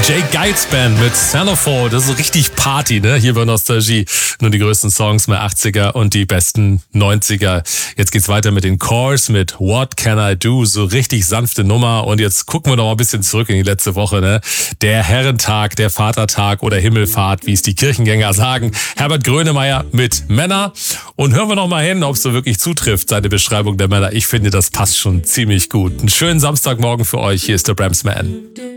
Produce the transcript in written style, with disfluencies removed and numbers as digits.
Jay Geitz Band mit Xenophone. Das ist so richtig Party, ne? Hier bei Nostalgie. Nur die größten Songs mehr 80er und die besten 90er. Jetzt geht's weiter mit den Cores, mit What Can I Do? So richtig sanfte Nummer. Und jetzt gucken wir noch mal ein bisschen zurück in die letzte Woche, ne? Der Herrentag, der Vatertag oder Himmelfahrt, wie es die Kirchengänger sagen. Herbert Grönemeyer mit Männer. Und hören wir noch mal hin, ob es so wirklich zutrifft, seine Beschreibung der Männer. Ich finde, das passt schon ziemlich gut. Einen schönen Samstagmorgen für euch. Hier ist der Bramsman.